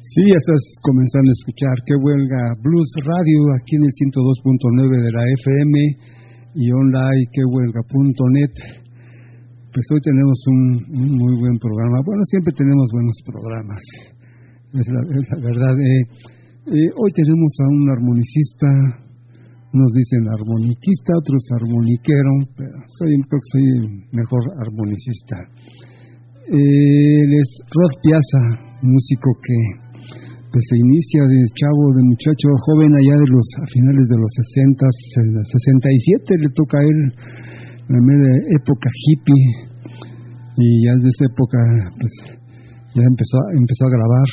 Sí, ya estás comenzando a escuchar Que Huelga Blues Radio aquí en el 102.9 de la FM y online quehuelga.net. Pues hoy tenemos un muy buen programa. Bueno, siempre tenemos buenos programas, es la verdad. Hoy tenemos a un armonicista, unos dicen armoniquista, otros armoniquero, pero creo que soy mejor armonicista. Él es Rod Piazza, músico que pues se inicia de chavo, de muchacho joven allá a finales de los 60, 67 le toca a él, la media época hippie, y ya desde esa época pues ya empezó a grabar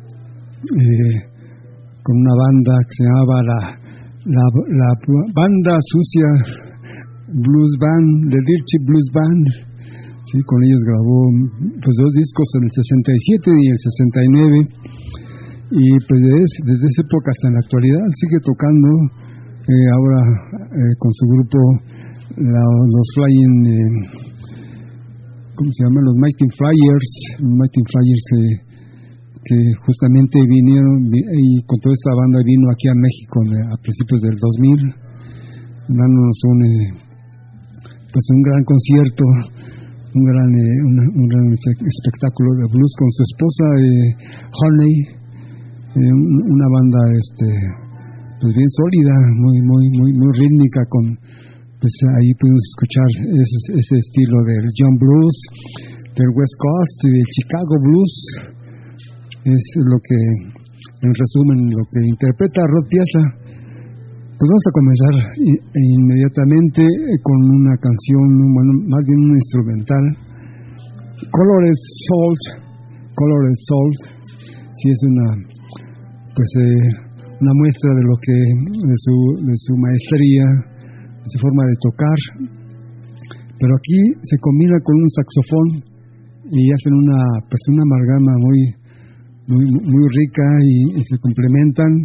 con una banda que se llamaba la Banda Sucia Blues Band, The Dirty Blues Band. Sí, con ellos grabó pues 2 discos en el 67 y el 69. Y pues desde esa época hasta en la actualidad sigue tocando, ahora con su grupo los Flying, ¿cómo se llaman? Los Mighty Flyers, que justamente vinieron, y con toda esta banda vino aquí a México a principios del 2000, dándonos pues un gran concierto, un gran espectáculo de blues con su esposa Honey. Una banda pues bien sólida, muy rítmica, con pues ahí pudimos escuchar ese estilo del John Blues, del West Coast y del Chicago Blues. Es lo que, en resumen, lo que interpreta Rod Piazza. Pues vamos a comenzar inmediatamente con una canción, más bien un instrumental, Colored Salt. Sí, es una muestra de lo que de su maestría, de su forma de tocar, pero aquí se combina con un saxofón y hacen una amalgama muy rica y se complementan.